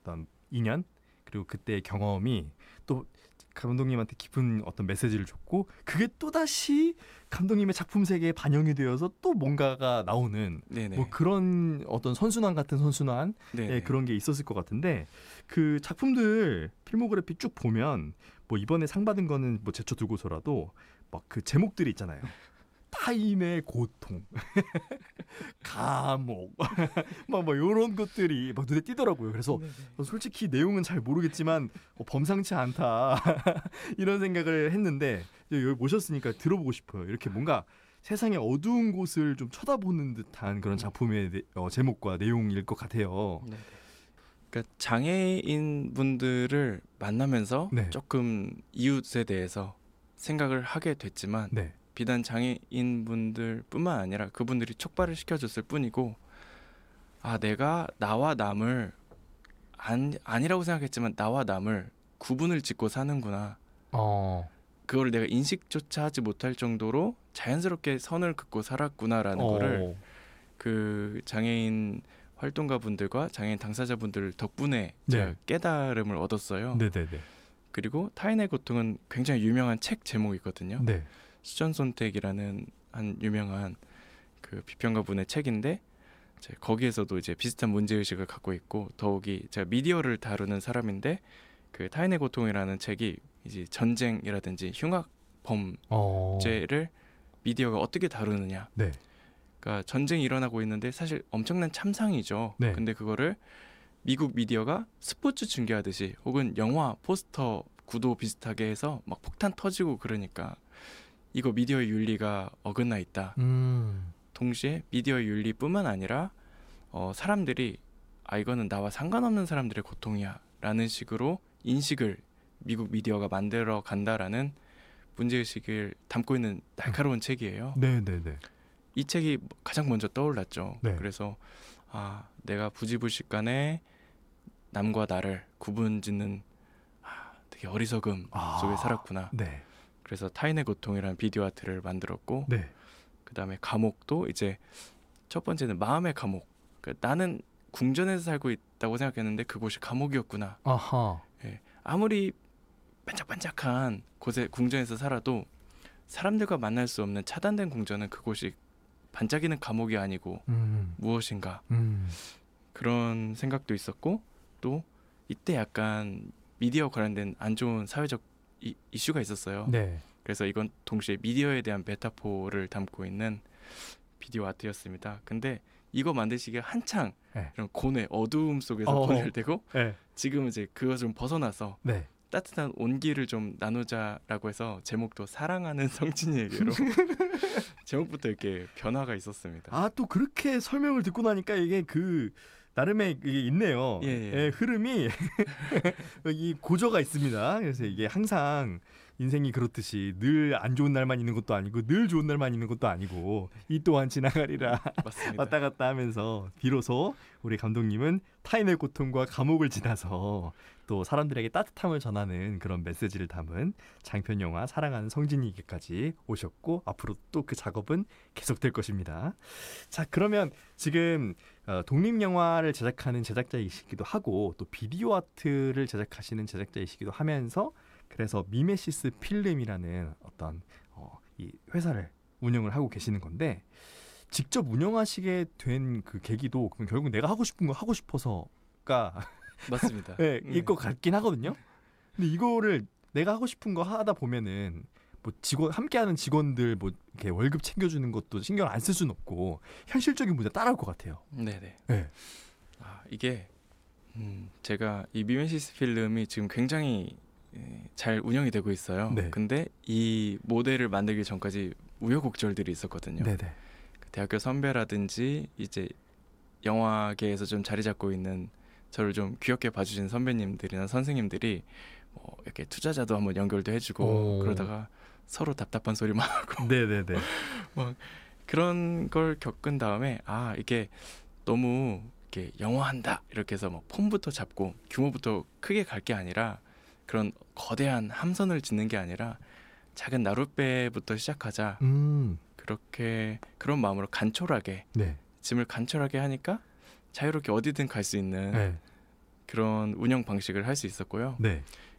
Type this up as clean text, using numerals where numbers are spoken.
어떤 인연 그리고 그때의 경험이 또 감독님한테 깊은 어떤 메시지를 줬고 그게 또다시 감독님의 작품 세계에 반영이 되어서 또 뭔가가 나오는 네네. 뭐 그런 어떤 선순환 같은 선순환 네네. 그런 게 있었을 것 같은데 그 작품들 필모그래피 쭉 보면 뭐 이번에 상 받은 거는 뭐 제쳐두고서라도 막 그 제목들이 있잖아요. 타인의 고통, 감옥, 막 이런 것들이 막 눈에 띄더라고요. 그래서 네네. 솔직히 내용은 잘 모르겠지만 범상치 않다 이런 생각을 했는데 여기 모셨으니까 들어보고 싶어요. 이렇게 뭔가 세상의 어두운 곳을 좀 쳐다보는 듯한 그런 작품의 제목과 내용일 것 같아요. 네네. 그러니까 장애인 분들을 만나면서 네. 조금 이웃에 대해서 생각을 하게 됐지만 네. 비단 장애인 분들뿐만 아니라 그분들이 촉발을 시켜줬을 뿐이고 내가 나와 남을 아니라고 생각했지만 나와 남을 구분을 짓고 사는구나. 그걸 내가 인식조차 하지 못할 정도로 자연스럽게 선을 긋고 살았구나라는 거를 그 장애인 활동가 분들과 장애인 당사자분들 덕분에 제가 깨달음을 얻었어요. 네네네. 그리고 타인의 고통은 굉장히 유명한 책 제목이거든요. 네. 수전손택이라는 한 유명한 그 비평가분의 책인데 거기에서도 이제 비슷한 문제의식을 갖고 있고 더욱이 제가 미디어를 다루는 사람인데 그 타인의 고통이라는 책이 이제 전쟁이라든지 흉악 범죄를 미디어가 어떻게 다루느냐. 네. 그러니까 전쟁이 일어나고 있는데 사실 엄청난 참상이죠. 네. 근데 그거를 미국 미디어가 스포츠 중계하듯이 혹은 영화 포스터 구도 비슷하게 해서 막 폭탄 터지고 그러니까 이거 미디어의 윤리가 어긋나 있다. 동시에 미디어의 윤리뿐만 아니라 사람들이 이거는 나와 상관없는 사람들의 고통이야 라는 식으로 인식을 미국 미디어가 만들어 간다라는 문제의식을 담고 있는 날카로운 책이에요. 네네네. 이 책이 가장 먼저 떠올랐죠. 네. 그래서 내가 부지불식간에 남과 나를 구분짓는 되게 어리석음 속에 살았구나. 네. 그래서 타인의 고통이라는 비디오 아트를 만들었고 네. 그 다음에 감옥도 이제 첫 번째는 마음의 감옥. 그러니까 나는 궁전에서 살고 있다고 생각했는데 그곳이 감옥이었구나. 아하. 예, 아무리 반짝반짝한 곳에 궁전에서 살아도 사람들과 만날 수 없는 차단된 궁전은 그곳이 반짝이는 감옥이 아니고 무엇인가 그런 생각도 있었고 또 이때 약간 미디어 관련된 안 좋은 사회적 이슈가 있었어요. 네. 그래서 이건 동시에 미디어에 대한 메타포를 담고 있는 비디오 아트였습니다. 근데 이거 만드시기에 한창 이런 고뇌, 어두움 속에서 분열되고 지금은 이제 그거 좀 벗어나서 따뜻한 온기를 좀 나누자라고 해서 제목도 사랑하는 성진이에게로 제목부터 이렇게 변화가 있었습니다. 또 그렇게 설명을 듣고 나니까 이게 그 나름의 이게 있네요. 흐름이 이 고저가 있습니다. 그래서 이게 항상 인생이 그렇듯이 늘 안 좋은 날만 있는 것도 아니고 늘 좋은 날만 있는 것도 아니고 이 또한 지나가리라 왔다 갔다 하면서 비로소 우리 감독님은 타인의 고통과 감옥을 지나서 또 사람들에게 따뜻함을 전하는 그런 메시지를 담은 장편 영화 사랑하는 성진이에게까지 오셨고 앞으로 또 그 작업은 계속될 것입니다. 자, 그러면 지금 독립영화를 제작하는 제작자이시기도 하고 또 비디오 아트를 제작하시는 제작자이시기도 하면서 그래서 미메시스 필름이라는 어떤 이 회사를 운영을 하고 계시는 건데 직접 운영하시게 된 그 계기도 그럼 결국 내가 하고 싶은 거 하고 싶어서가 맞습니다. 일 것 같긴 하거든요. 근데 이거를 내가 하고 싶은 거 하다 보면은 뭐 함께하는 직원들 뭐 이렇게 월급 챙겨주는 것도 신경 안 쓸 수는 없고 현실적인 문제 따라올 것 같아요. 네네. 네. 이게 제가 이 미메시스 필름이 지금 굉장히 잘 운영이 되고 있어요. 네. 근데 이 모델을 만들기 전까지 우여곡절들이 있었거든요. 네네. 대학교 선배라든지 이제 영화계에서 좀 자리 잡고 있는 저를 좀 귀엽게 봐주신 선배님들이나 선생님들이 뭐 이렇게 투자자도 한번 연결도 해주고 그러다가 서로 답답한 소리만 하고 네네네. 막 그런 걸 겪은 다음에 이게 너무 이렇게 영화한다 이렇게 해서 막 폼부터 잡고 규모부터 크게 갈 게 아니라 그런 거대한 함선을 짓는 게 아니라 작은 나룻배부터 시작하자. 그렇게 그런 마음으로 간촐하게 짐을 간촐하게 하니까 자유롭게 어디든 갈 수 있는 그런 운영 방식을 할 수 있었고요. 네.